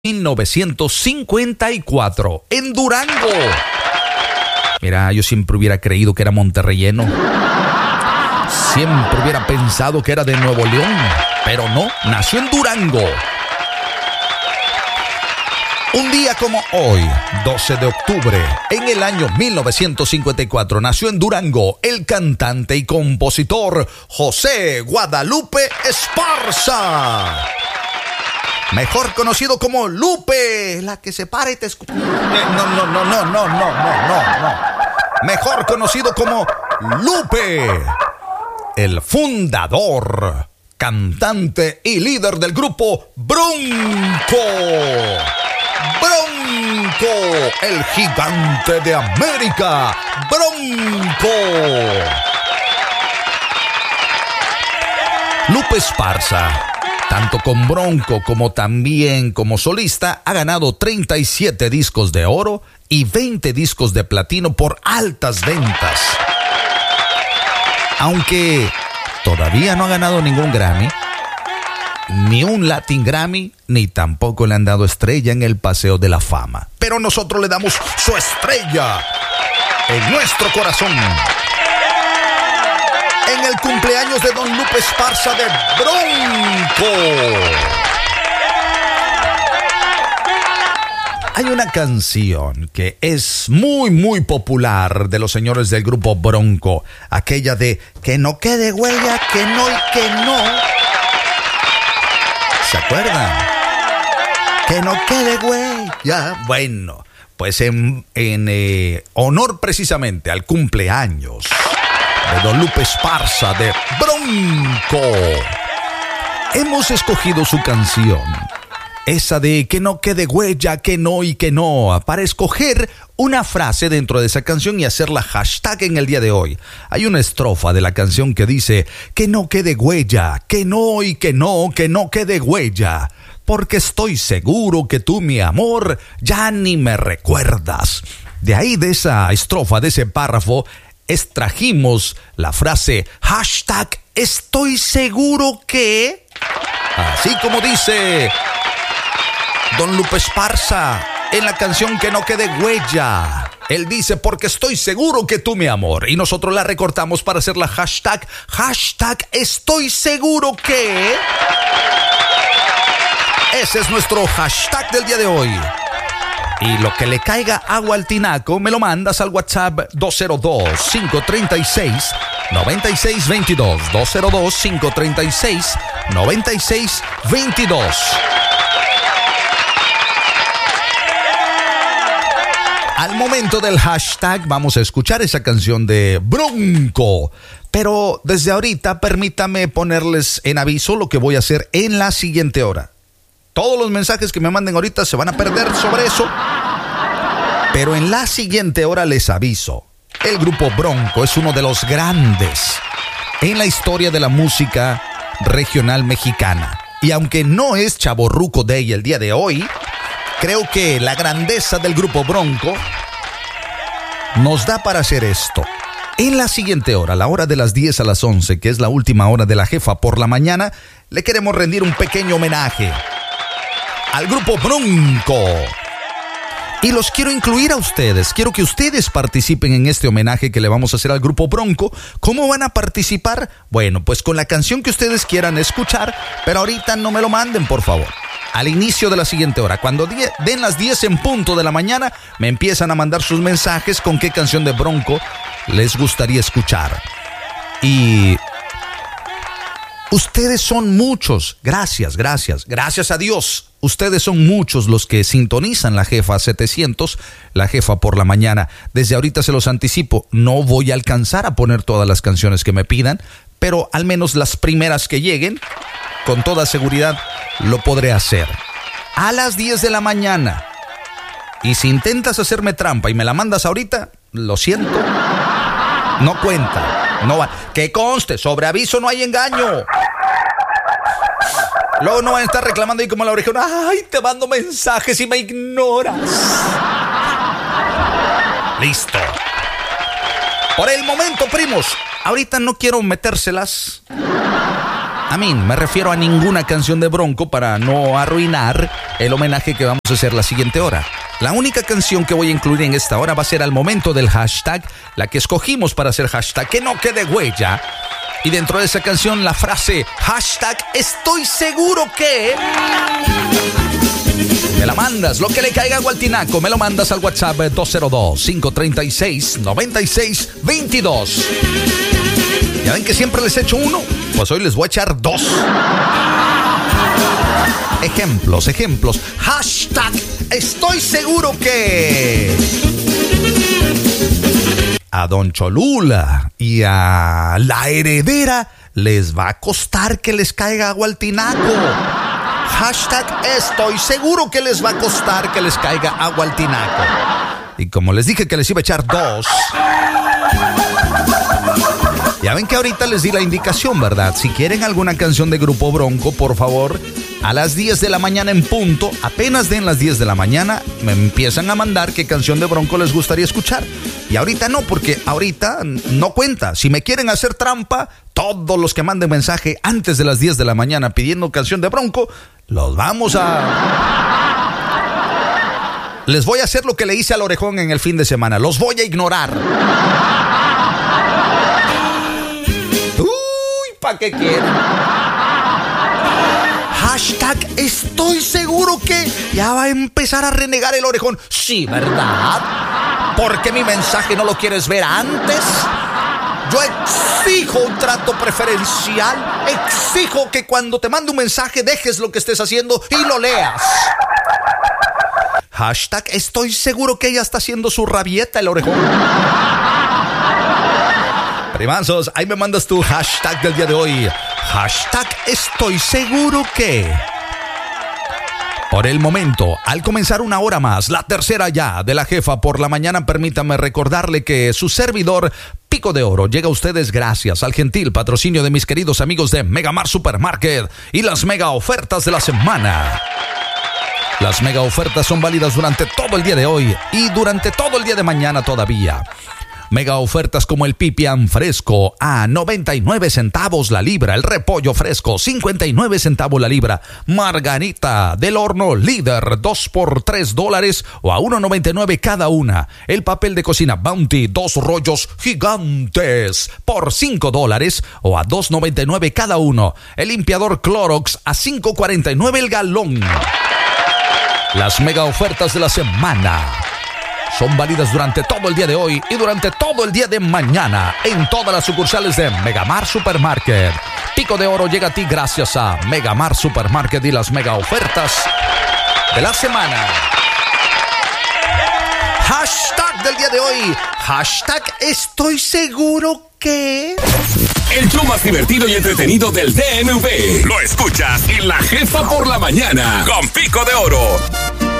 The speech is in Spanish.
1954 en Durango. Mira, yo siempre hubiera creído que era monterreyeno. Siempre hubiera pensado que era de Nuevo León, pero no, nació en Durango. Un día como hoy, 12 de octubre, en el año 1954, nació en Durango el cantante y compositor José Guadalupe Esparza. Mejor conocido como Lupe, la que se para y te escucha. No. Mejor conocido como Lupe, el fundador, cantante y líder del grupo Bronco. Bronco, el gigante de América. Bronco. Lupe Esparza, tanto con Bronco como también como solista, ha ganado 37 discos de oro y 20 discos de platino por altas ventas. Aunque todavía no ha ganado ningún Grammy, ni un Latin Grammy, ni tampoco le han dado estrella en el Paseo de la Fama. Pero nosotros le damos su estrella en nuestro corazón. En el cumpleaños de don Lupe Esparza de Bronco. Hay una canción que es muy popular de los señores del grupo Bronco. Aquella de que no quede huella, que no y que no. ¿Se acuerdan? Que no quede huella. Bueno, pues en honor precisamente al cumpleaños de don Lupe Esparza de Bronco, hemos escogido su canción, esa de que no quede huella, que no y que no, para escoger una frase dentro de esa canción y hacerla hashtag en el día de hoy. Hay una estrofa de la canción que dice que no quede huella, que no y que no quede huella, porque estoy seguro que tú, mi amor, ya ni me recuerdas. De ahí, de esa estrofa, de ese párrafo, extrajimos la frase hashtag estoy seguro que, así como dice don Lupe Esparza en la canción que no quede huella. Él dice porque estoy seguro que tú, mi amor, y nosotros la recortamos para hacer la hashtag estoy seguro que. Ese es nuestro hashtag del día de hoy. Y lo que le caiga agua al tinaco, me lo mandas al WhatsApp 202-536-9622. 202-536-9622. Al momento del hashtag vamos a escuchar esa canción de Bronco. Pero desde ahorita permítame ponerles en aviso lo que voy a hacer en la siguiente hora. Todos los mensajes que me manden ahorita se van a perder sobre eso. Pero en la siguiente hora les aviso. El grupo Bronco es uno de los grandes en la historia de la música regional mexicana. Y aunque no es Chavorruco Day el día de hoy, creo que la grandeza del grupo Bronco nos da para hacer esto. En la siguiente hora, la hora de las 10 a las 11, que es la última hora de la jefa por la mañana, le queremos rendir un pequeño homenaje al grupo Bronco. Y los quiero incluir a ustedes. Quiero que ustedes participen en este homenaje que le vamos a hacer al grupo Bronco. ¿Cómo van a participar? Bueno, pues con la canción que ustedes quieran escuchar, pero ahorita no me lo manden, por favor. Al inicio de la siguiente hora, cuando den las 10 en punto de la mañana, me empiezan a mandar sus mensajes con qué canción de Bronco les gustaría escuchar. Y ustedes son muchos, gracias a Dios. Ustedes son muchos los que sintonizan la jefa 700, la jefa por la mañana. Desde ahorita se los anticipo, no voy a alcanzar a poner todas las canciones que me pidan, pero al menos las primeras que lleguen, con toda seguridad lo podré hacer. A las 10 de la mañana. Y si intentas hacerme trampa y me la mandas ahorita, lo siento, no cuenta. No va. Que conste, sobre aviso no hay engaño. Luego no van a estar reclamando ahí como la orejona. Ay, te mando mensajes y me ignoras. Listo. Por el momento, primos, ahorita no quiero metérselas Me refiero a ninguna canción de Bronco para no arruinar el homenaje que vamos a hacer la siguiente hora. La única canción que voy a incluir en esta hora va a ser al momento del hashtag, la que escogimos para hacer hashtag, que no quede huella. Y dentro de esa canción la frase hashtag estoy seguro que... Me la mandas, lo que le caiga a Gualtinaco, me lo mandas al WhatsApp 202-536-9622. ¿Ya ven que siempre les echo uno? Pues hoy les voy a echar dos. Ejemplos. Hashtag estoy seguro que... A Don Cholula y a la heredera les va a costar que les caiga a Gualtinaco. Hashtag estoy seguro que les va a costar que les caiga agua al tinaco. Y como les dije que les iba a echar dos, ya ven que ahorita les di la indicación, ¿verdad? Si quieren alguna canción de Grupo Bronco, por favor, a las 10 de la mañana en punto, apenas den las 10 de la mañana, me empiezan a mandar qué canción de Bronco les gustaría escuchar. Y ahorita no, porque ahorita no cuenta. Si me quieren hacer trampa, todos los que manden mensaje antes de las 10 de la mañana pidiendo canción de Bronco, los vamos a... Les voy a hacer lo que le hice al Orejón en el fin de semana. Los voy a ignorar. Uy, ¿para qué quieren? Hashtag estoy seguro que ya va a empezar a renegar el Orejón. Sí, ¿verdad? ¿Por qué mi mensaje no lo quieres ver antes? Yo exijo un trato preferencial. Exijo que cuando te mande un mensaje dejes lo que estés haciendo y lo leas. Hashtag estoy seguro que ella está haciendo su rabieta el Orejón. Primazos, ahí me mandas tu hashtag del día de hoy. Hashtag estoy seguro que... Por el momento, al comenzar una hora más, la tercera ya de la jefa por la mañana, permítame recordarle que su servidor Pico de Oro llega a ustedes gracias al gentil patrocinio de mis queridos amigos de Megamart Supermarket y las mega ofertas de la semana. Las mega ofertas son válidas durante todo el día de hoy y durante todo el día de mañana todavía. Mega ofertas como el pipián fresco a 99 centavos la libra, el repollo fresco 59 centavos la libra, margarita del horno líder 2 por $3 o a $1.99 cada una, el papel de cocina Bounty 2 rollos gigantes por $5 o a $2.99 cada uno, el limpiador Clorox a $5.49 el galón. Las mega ofertas de la semana son válidas durante todo el día de hoy y durante todo el día de mañana en todas las sucursales de Megamart Supermarket. Pico de Oro llega a ti gracias a Megamart Supermarket y las mega ofertas de la semana. Hashtag del día de hoy. Hashtag estoy seguro que... El show más divertido y entretenido del DMV. Lo escuchas en La Jefa por la mañana con Pico de Oro.